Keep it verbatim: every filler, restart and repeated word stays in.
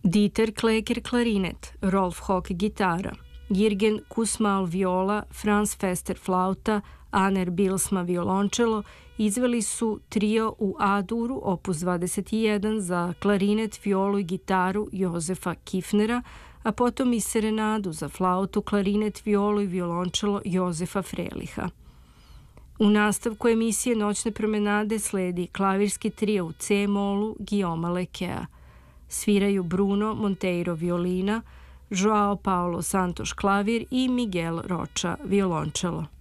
Dieter Kleker klarinet, Rolf Hock gitara, Jirgen Kusmal viola, Franz Fester flauta, Aner Bilsma violončelo izveli su trio u A-duru opus dvadeset jedan za klarinet, violu i gitaru Jozefa Kifnera, a potom i serenadu za flautu, klarinet, violu i violončelo Jozefa Freliha. U nastavku emisije Noćne promenade sledi klavirski trio u C-molu Guillauma Lekea. Sviraju Bruno Monteiro violina, Joao Paulo Santos klavir i Miguel Rocha violončelo.